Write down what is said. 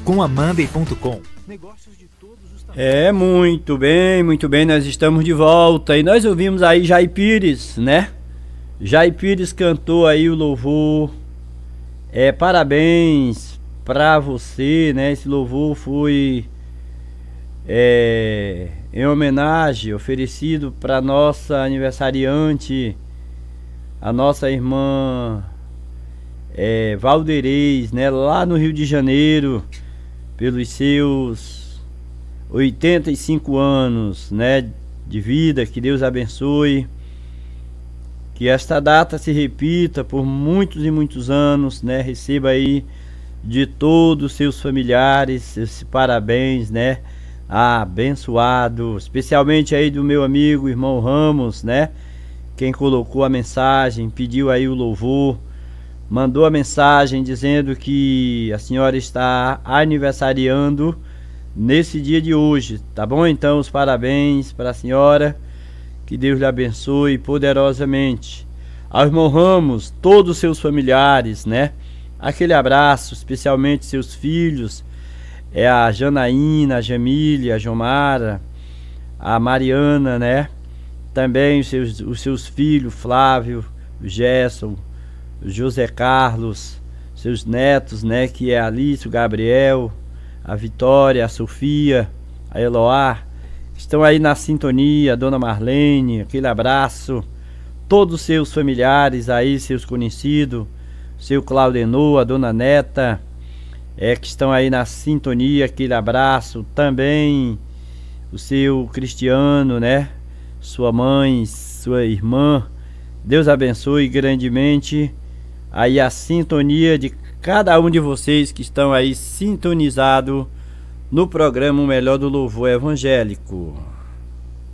com a Monday.com. Muito bem, nós estamos de volta e nós ouvimos aí Jair Pires, né? Jair Pires cantou aí o louvor, parabéns pra você, né? Esse louvor foi em homenagem, oferecido para nossa aniversariante, a nossa irmã Valderez, né? Lá no Rio de Janeiro, pelos seus 85 anos, né, de vida. Que Deus abençoe, que esta data se repita por muitos e muitos anos, né? Receba aí de todos os seus familiares esse parabéns, né? Abençoado, especialmente aí do meu amigo irmão Ramos, né? Quem colocou a mensagem, pediu aí o louvor, mandou a mensagem dizendo que a senhora está aniversariando nesse dia de hoje, tá bom? Então os parabéns para a senhora, que Deus lhe abençoe poderosamente. Ao irmão Ramos, todos os seus familiares, né? Aquele abraço, especialmente seus filhos, a Janaína, a Jamília, a Jomara, a Mariana, né? Também os seus filhos, Flávio, o Gerson, o José Carlos, seus netos, né? Que é a Alice, o Gabriel, a Vitória, a Sofia, a Eloá, estão aí na sintonia, a Dona Marlene, aquele abraço, todos os seus familiares aí, seus conhecidos, seu Claudenor, a Dona Neta, que estão aí na sintonia, aquele abraço, também o seu Cristiano, né, sua mãe, sua irmã, Deus abençoe grandemente aí a sintonia de cada um de vocês que estão aí sintonizado no programa O Melhor do Louvor Evangélico.